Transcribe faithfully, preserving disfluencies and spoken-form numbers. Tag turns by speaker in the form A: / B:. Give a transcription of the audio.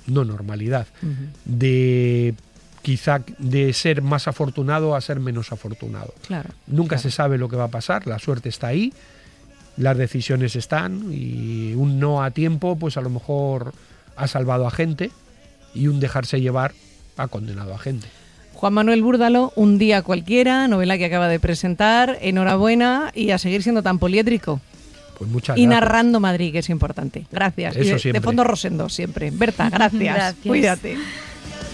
A: no normalidad,
B: Uh-huh.
A: de quizá de ser más afortunado a ser menos afortunado.
B: Claro.
A: Nunca
B: claro.
A: se sabe lo que va a pasar, la suerte está ahí, las decisiones están y un no a tiempo pues a lo mejor ha salvado a gente y un dejarse llevar ha condenado a gente.
B: Juan Manuel Búrdalo, Un día cualquiera, novela que acaba de presentar, enhorabuena y a seguir siendo tan poliédrico.
A: Pues muchas
B: Y
A: gracias.
B: narrando Madrid, que es importante. Gracias.
A: Eso
B: y de,
A: siempre.
B: de fondo Rosendo, siempre. Berta, gracias.
C: Gracias.
B: Cuídate.